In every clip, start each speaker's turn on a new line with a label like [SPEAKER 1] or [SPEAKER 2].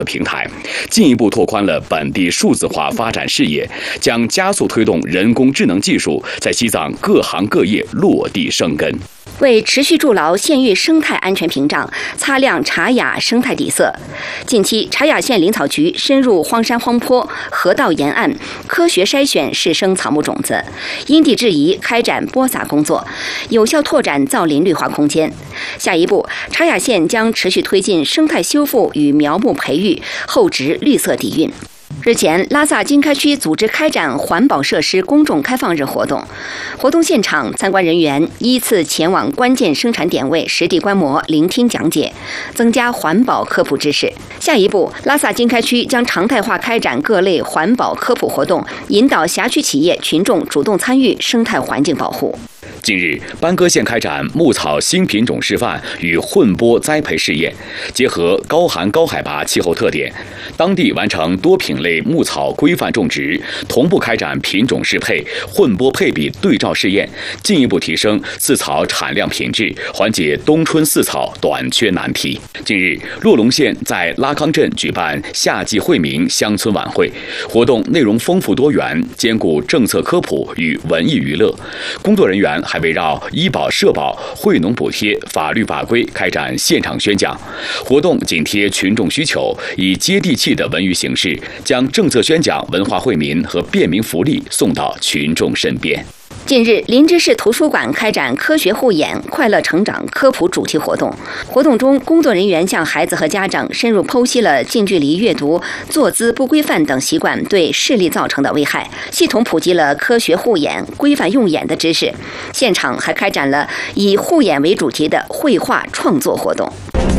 [SPEAKER 1] 平台，进一步拓宽了本地数字化发展视野，将加速推动人工智能技术在西藏各行各业落地生根。
[SPEAKER 2] 为持续筑牢县域生态安全屏障，擦亮茶雅生态底色。近期，茶雅县林草局深入荒山荒坡、河道沿岸，科学筛选试生草木种子，因地制宜开展播撒工作，有效拓展造林绿化空间。下一步，茶雅县将持续推进生态修复与苗木培育，厚植绿色底蕴。日前，拉萨经开区组织开展环保设施公众开放日活动。活动现场，参观人员依次前往关键生产点位实地观摩、聆听讲解，增加环保科普知识。下一步，拉萨经开区将常态化开展各类环保科普活动，引导辖区企业群众主动参与生态环境保护。
[SPEAKER 1] 近日，班戈县开展牧草新品种示范与混播栽培试验，结合高寒高海拔气候特点，当地完成多品类牧草规范种植，同步开展品种适配、混播配比对照试验，进一步提升饲草产量品质，缓解冬春饲草短缺难题。近日，洛龙县在拉康镇举办夏季惠民乡村晚会，活动内容丰富多元，兼顾政策科普与文艺娱乐。工作人员还围绕医保、社保、惠农补贴、法律法规开展现场宣讲。活动紧贴群众需求，以接地气的文娱形式，将政策宣讲、文化惠民和便民福利送到群众身边。
[SPEAKER 2] 近日，林芝市图书馆开展科学护眼、快乐成长科普主题活动。活动中，工作人员向孩子和家长深入剖析了近距离阅读、坐姿不规范等习惯对视力造成的危害，系统普及了科学护眼、规范用眼的知识。现场还开展了以护眼为主题的绘画创作活动。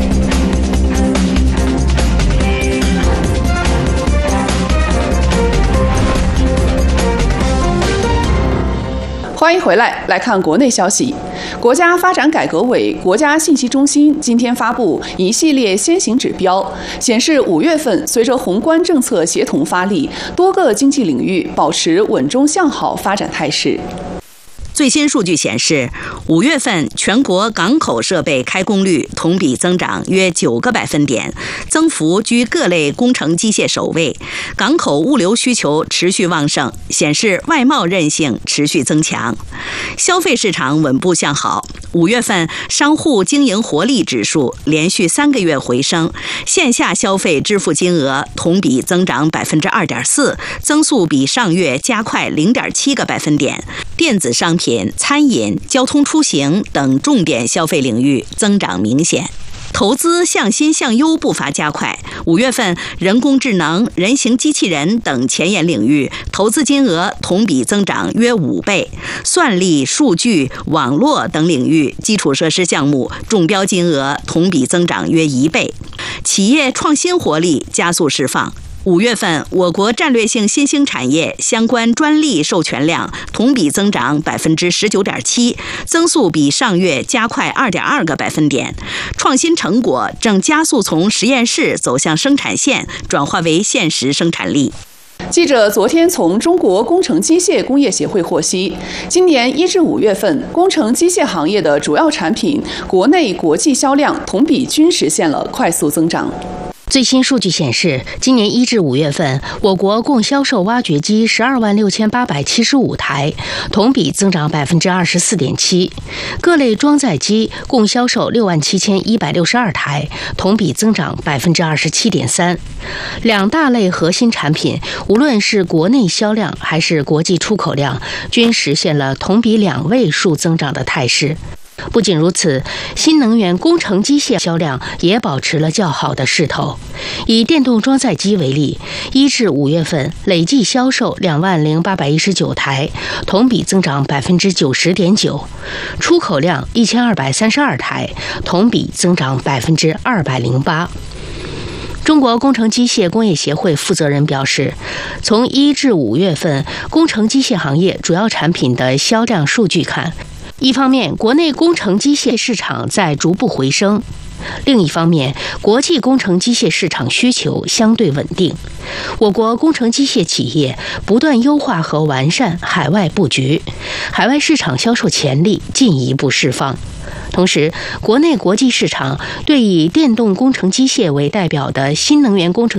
[SPEAKER 3] 欢迎回来看国内消息。国家发展改革委、国家信息中心今天发布一系列先行指标，显示5月份随着宏观政策协同发力，多个经济领域保持稳中向好发展态势。
[SPEAKER 4] 最新数据显示，5月份全国港口设备开工率同比增长约9个百分点，增幅居各类工程机械首位。港口物流需求持续旺盛，显示外贸韧性持续增强。消费市场稳步向好，5月份商户经营活力指数连续3个月回升，线下消费支付金额同比增长2.4%，增速比上月加快0.7个百分点。电子商品、餐饮、交通出行等重点消费领域增长明显。投资向新向优步伐加快，5月份人工智能、人形机器人等前沿领域投资金额同比增长约5倍，算力、数据、网络等领域基础设施项目中标金额同比增长约1倍，企业创新活力加速释放。5月份，我国战略性新兴产业相关专利授权量同比增长19.7%，增速比上月加快2.2个百分点。创新成果正加速从实验室走向生产线，转化为现实生产力。
[SPEAKER 3] 记者昨天从中国工程机械工业协会获悉，今年1至5月份，工程机械行业的主要产品国内国际销量同比均实现了快速增长。
[SPEAKER 5] 最新数据显示，今年1至5月份，我国共销售挖掘机126875台，同比增长24.7%；各类装载机共销售67162台，同比增长27.3%。两大类核心产品，无论是国内销量还是国际出口量，均实现了同比2位数增长的态势。不仅如此，新能源工程机械销量也保持了较好的势头。以电动装载机为例，1至5月份累计销售20819台，同比增长90.9%；出口量1232台，同比增长208%。中国工程机械工业协会负责人表示，从1至5月份工程机械行业主要产品的销量数据看，一方面，国内工程机械市场在逐步回升；另一方面，国际工程机械市场需求相对稳定。我国工程机械企业不断优化和完善海外布局，海外市场销售潜力进一步释放。同时，国内国际市场对以电动工程机械为代表的新能源工程